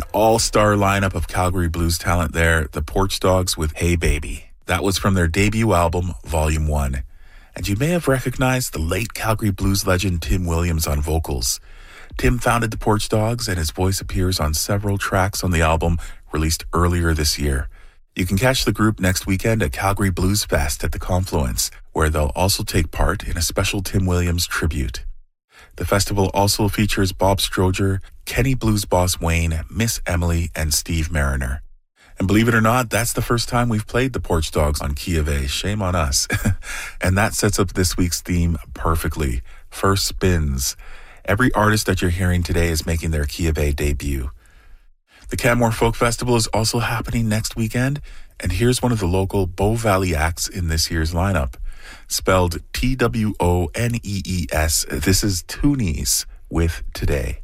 all-star lineup of Calgary blues talent there, the Porch Dogs with Hey Baby. That was from their debut album, Volume 1. And you may have recognized the late Calgary blues legend Tim Williams on vocals. Tim founded the Porch Dogs, and his voice appears on several tracks on the album released earlier this year. You can catch the group next weekend at Calgary Blues Fest at the Confluence, where they'll also take part in a special Tim Williams tribute. The festival also features Bob Stroger, Kenny Blues Boss Wayne, Miss Emily, and Steve Mariner. And believe it or not, that's the first time we've played the Porch Dogs on Key of A. Shame on us. And that sets up this week's theme perfectly. First Spins. Every artist that you're hearing today is making their Key of A debut. The Canmore Folk Festival is also happening next weekend, and here's one of the local Bow Valley acts in this year's lineup. Spelled Twonees, this is Toonies with Today.